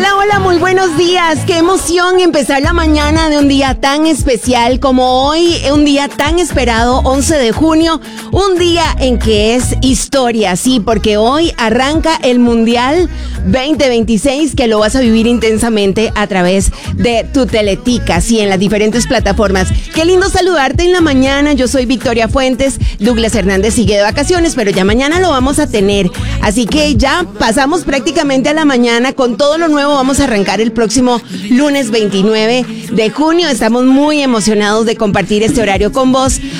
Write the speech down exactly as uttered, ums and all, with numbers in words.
Hola, hola, muy buenos días. Qué emoción empezar la mañana de un día tan especial como hoy, un día tan esperado, once de junio, un día en que es historia, sí, porque hoy arranca el Mundial veinte veintiséis, que lo vas a vivir intensamente a través de tu Teletica, sí, en las diferentes plataformas. Qué lindo saludarte en la mañana. Yo soy Victoria Fuentes. Douglas Hernández sigue de vacaciones, pero ya mañana lo vamos a tener. Así que ya pasamos prácticamente a la mañana con todo lo nuevo. Vamos a arrancar el próximo lunes veintinueve de junio. Estamos muy emocionados de compartir este horario con vos.